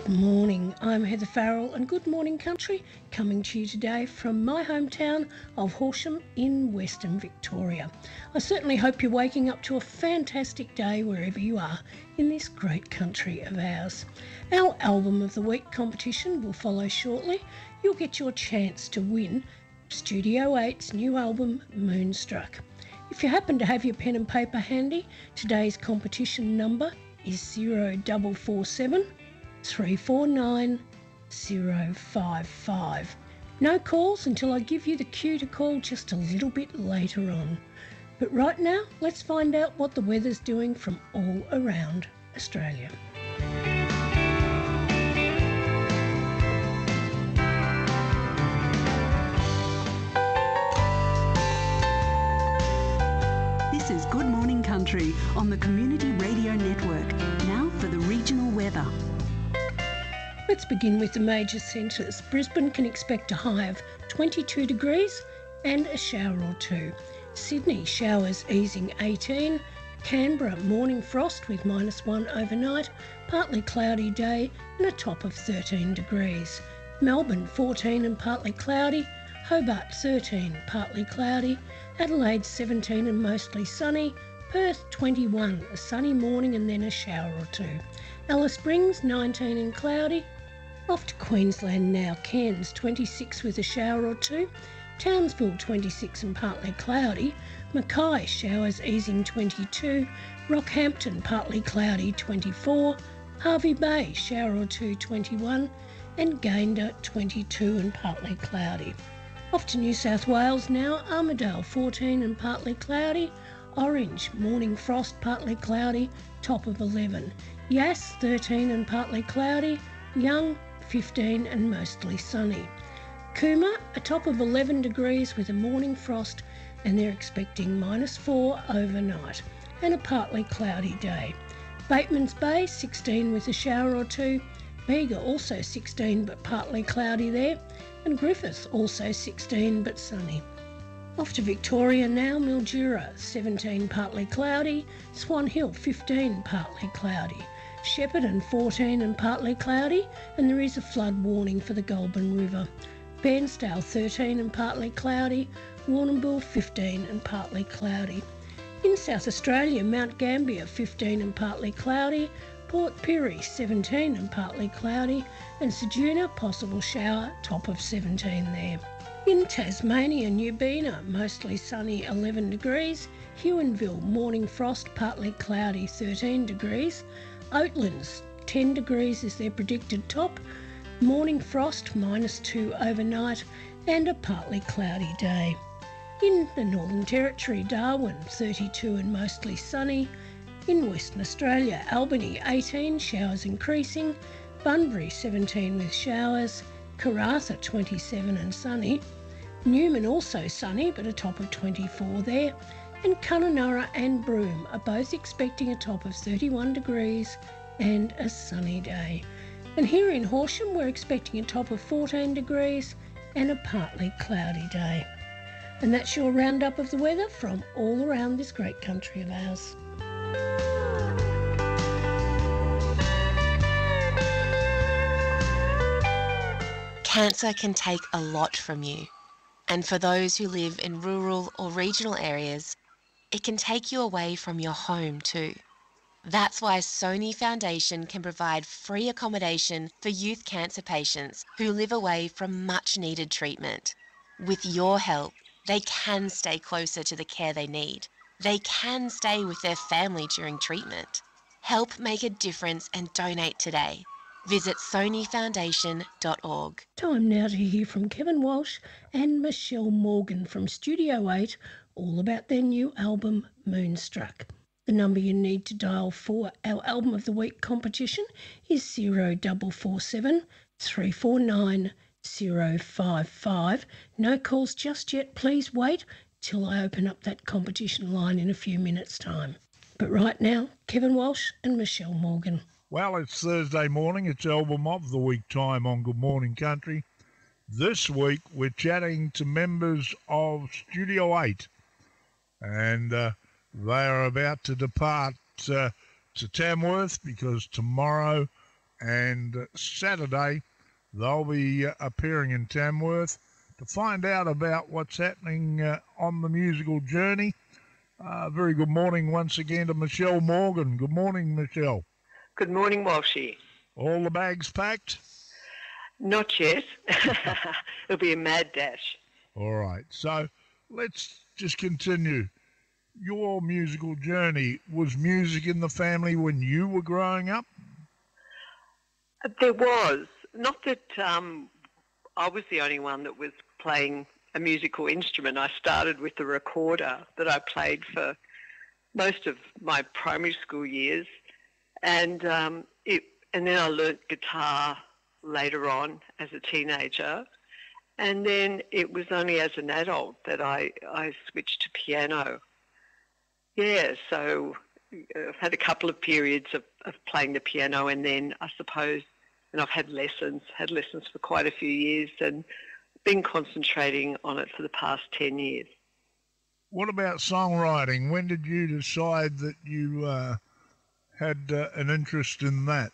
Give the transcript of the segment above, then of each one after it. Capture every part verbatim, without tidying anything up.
morning, I'm Heather Farrell and Good Morning Country, coming to you today from my hometown of Horsham in Western Victoria. I certainly hope you're waking up to a fantastic day wherever you are in this great country of ours. Our Album of the Week competition will follow shortly. You'll get your chance to win Studio eight's new album, Moonstruck. If you happen to have your pen and paper handy, today's competition number is zero double four seven three four nine zero five five. No calls until I give you the cue to call just a little bit later on. But right now, let's find out what the weather's doing from all around Australia. This is Good Morning Country on the Community Radio Network. Now for the regional weather. Let's begin with the major centres. Brisbane can expect a high of twenty-two degrees and a shower or two. Sydney, showers easing eighteen. Canberra, morning frost with minus one overnight. Partly cloudy day and a top of thirteen degrees. Melbourne, fourteen and partly cloudy. Hobart, thirteen, partly cloudy. Adelaide, seventeen and mostly sunny. Perth, twenty-one, a sunny morning and then a shower or two. Alice Springs, nineteen and cloudy. Off to Queensland now. Cairns, twenty-six with a shower or two. Townsville, twenty-six and partly cloudy. Mackay, showers easing twenty-two. Rockhampton, partly cloudy, twenty-four. Hervey Bay, shower or two, twenty-one. And Gayndah, twenty-two and partly cloudy. Off to New South Wales now. Armidale, fourteen and partly cloudy. Orange, morning frost, partly cloudy, top of eleven. Yass, thirteen and partly cloudy. Young, fifteen and mostly sunny. Cooma, a top of eleven degrees with a morning frost, and they're expecting minus four overnight and a partly cloudy day. Batemans Bay, sixteen with a shower or two. Bega, also sixteen but partly cloudy there. And Griffith, also sixteen but sunny. Off to Victoria now. Mildura, seventeen partly cloudy. Swan Hill, fifteen partly cloudy. Shepparton, fourteen and partly cloudy, and there is a flood warning for the Goulburn River. Bairnsdale, thirteen and partly cloudy. Warrnambool, fifteen and partly cloudy. In South Australia, Mount Gambier, fifteen and partly cloudy. Port Pirie, seventeen and partly cloudy. And Ceduna, possible shower, top of seventeen there. In Tasmania, Newbina, mostly sunny, eleven degrees. Huonville, morning frost, partly cloudy, thirteen degrees. Oatlands, ten degrees is their predicted top. Morning frost, minus two overnight, and a partly cloudy day. In the Northern Territory, Darwin, thirty-two and mostly sunny. In Western Australia, Albany, eighteen, showers increasing. Bunbury, seventeen with showers. Karratha, twenty-seven and sunny. Newman, also sunny, but a top of twenty-four there. And Kununurra and Broome are both expecting a top of thirty-one degrees and a sunny day. And here in Horsham, we're expecting a top of fourteen degrees and a partly cloudy day. And that's your roundup of the weather from all around this great country of ours. Cancer can take a lot from you. And for those who live in rural or regional areas, it can take you away from your home too. That's why Sony Foundation can provide free accommodation for youth cancer patients who live away from much needed treatment. With your help, they can stay closer to the care they need. They can stay with their family during treatment. Help make a difference and donate today. Visit sony foundation dot org. Time now to hear from Kevin Walsh and Michelle Morgan from Studio eight, all about their new album, Moonstruck. The number you need to dial for our Album of the Week competition is zero double four seven three four nine zero five five. No calls just yet. Please wait till I open up that competition line in a few minutes' time. But right now, Kevin Walsh and Michelle Morgan. Well, it's Thursday morning. It's Album of the Week time on Good Morning Country. This week, we're chatting to members of Studio eight, and uh, they are about to depart uh, to Tamworth because tomorrow and uh, Saturday they'll be uh, appearing in Tamworth. To find out about what's happening uh, on the musical journey, uh, very good morning once again to Michelle Morgan. Good morning, Michelle. Good morning, Walshy. All the bags packed? Not yet. It'll be a mad dash. All right, so let's just continue. Your musical journey, was music in the family when you were growing up? There was. Not that um, I was the only one that was playing a musical instrument. I started with the recorder that I played for most of my primary school years, and um, it, and then I learnt guitar later on as a teenager, and then it was only as an adult that I, I switched to piano. Yeah, so I've had a couple of periods of, of playing the piano, and then I suppose, and I've had lessons, had lessons for quite a few years, and been concentrating on it for the past ten years. What about songwriting? When did you decide that you uh, had uh, an interest in that?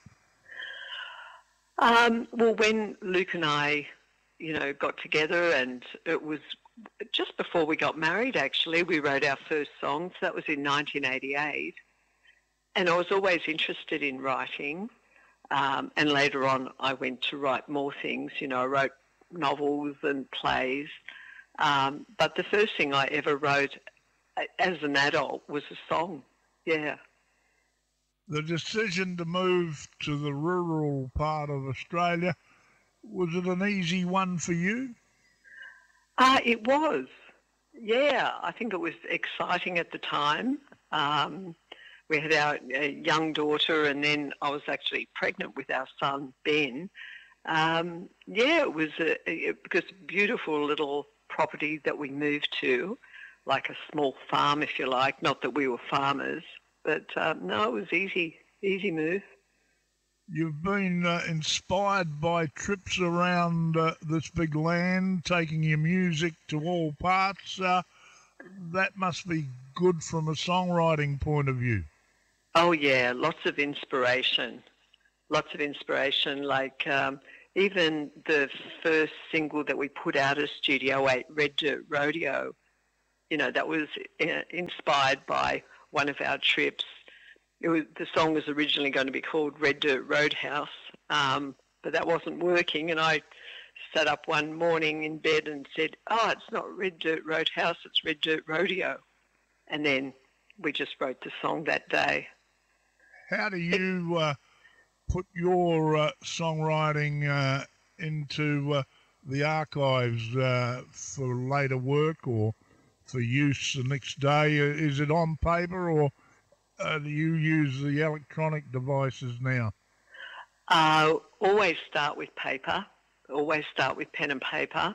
Um, well, when Luke and I, you know, got together, and it was just before we got married, actually, we wrote our first songs. That was in nineteen eighty-eight. And I was always interested in writing. Um, and later on, I went to write more things. You know, I wrote novels and plays. Um, but the first thing I ever wrote as an adult was a song. Yeah. The decision to move to the rural part of Australia, was it an easy one for you? Uh, it was. Yeah, I think it was exciting at the time. Um, we had our uh, young daughter, and then I was actually pregnant with our son, Ben. Um, yeah, it was a, a, because beautiful little property that we moved to, like a small farm, if you like. Not that we were farmers, but um, no, it was easy, easy move. You've been uh, inspired by trips around uh, this big land, taking your music to all parts. Uh, that must be good from a songwriting point of view. Oh, yeah, lots of inspiration. Lots of inspiration, like um, even the first single that we put out as Studio eight, Red Dirt Rodeo, you know, that was uh, inspired by one of our trips. It was, the song was originally going to be called Red Dirt Roadhouse, um, but that wasn't working, and I sat up one morning in bed and said, oh, it's not Red Dirt Roadhouse, it's Red Dirt Rodeo. And then we just wrote the song that day. How do you uh, put your uh, songwriting uh, into uh, the archives uh, for later work or for use the next day? Is it on paper, or uh, do you use the electronic devices now? Uh, always start with paper. Always start with pen and paper.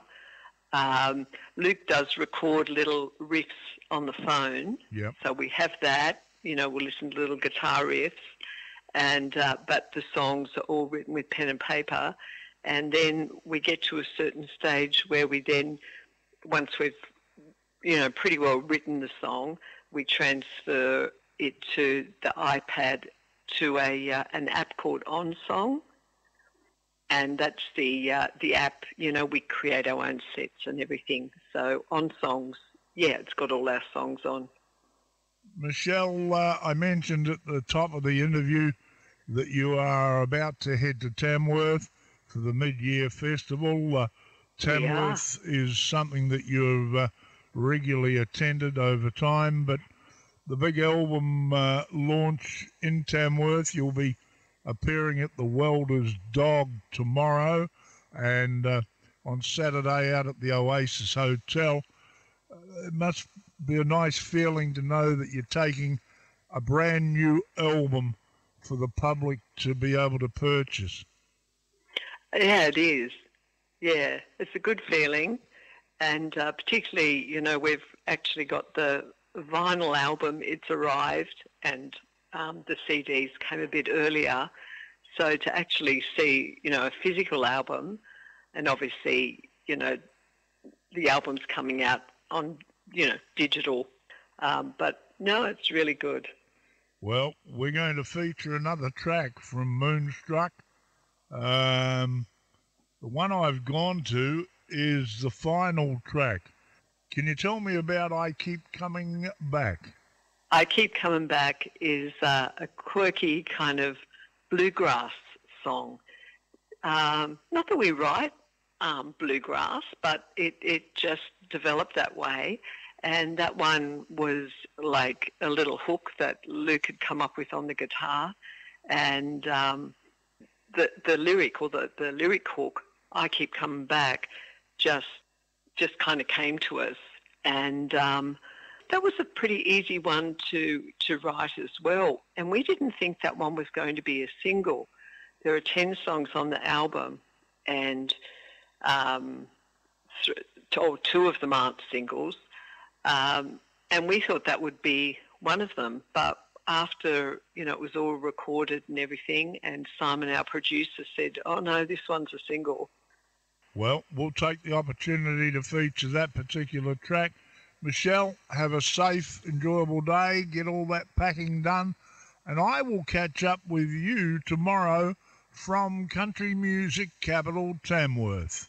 Um, Luke does record little riffs on the phone. Yep. So we have that. You know, we'll listen to little guitar riffs, and uh, but the songs are all written with pen and paper. And then we get to a certain stage where we then, once we've, you know, pretty well written the song, we transfer it to the iPad to a uh, an app called OnSong. And that's the uh, the app, you know, we create our own sets and everything. So OnSongs, yeah, it's got all our songs on. Michelle, uh, I mentioned at the top of the interview that you are about to head to Tamworth for the mid-year festival. Uh, Tamworth yeah. is something that you've uh, regularly attended over time, but the big album uh, launch in Tamworth, you'll be appearing at the Welder's Dog tomorrow, and uh, on Saturday out at the Oasis Hotel. Uh, it must be a nice feeling to know that you're taking a brand new album for the public to be able to purchase. Yeah, it is. Yeah, it's a good feeling, and uh, particularly, you know, we've actually got the vinyl album. It's arrived, and Um, the C Ds came a bit earlier, so to actually see, you know, a physical album, and obviously, you know, the album's coming out on, you know, digital, um, but no, it's really good. Well, we're going to feature another track from Moonstruck, Um, the one I've gone to is the final track. Can you tell me about I Keep Coming Back? I Keep Coming Back is uh, a quirky kind of bluegrass song. Um, not that we write um, bluegrass, but it, it just developed that way. And that one was like a little hook that Luke had come up with on the guitar. And um, the the lyric, or the, the lyric hook, I Keep Coming Back, just just kind of came to us. And um, that was a pretty easy one to, to write as well. And we didn't think that one was going to be a single. There are ten songs on the album, and um, th- oh, two of them aren't singles. Um, and we thought that would be one of them. But after, you know, it was all recorded and everything, and Simon, our producer, said, oh, no, this one's a single. Well, we'll take the opportunity to feature that particular track. Michelle, have a safe, enjoyable day. Get all that packing done. And I will catch up with you tomorrow from Country Music Capital Tamworth.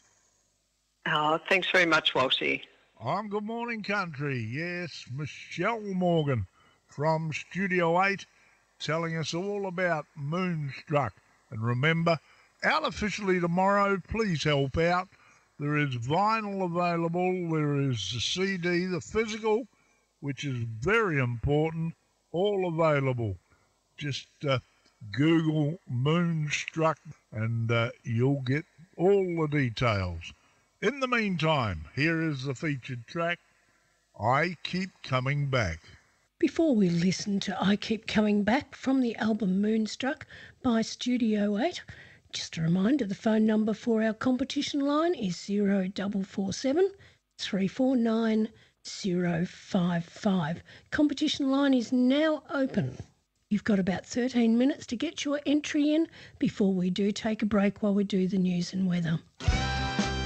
Oh, thanks very much, Walshy. I'm Good Morning Country. Yes, Michelle Morgan from Studio eight telling us all about Moonstruck. And remember, out officially tomorrow, please help out. There is vinyl available. There is the C D, the physical, which is very important, all available. Just uh, Google Moonstruck and uh, you'll get all the details. In the meantime, here is the featured track, I Keep Coming Back. Before we listen to I Keep Coming Back from the album Moonstruck by Studio eight, just a reminder, the phone number for our competition line is zero four four seven, three four nine, zero five five. Competition line is now open. You've got about thirteen minutes to get your entry in before we do take a break while we do the news and weather.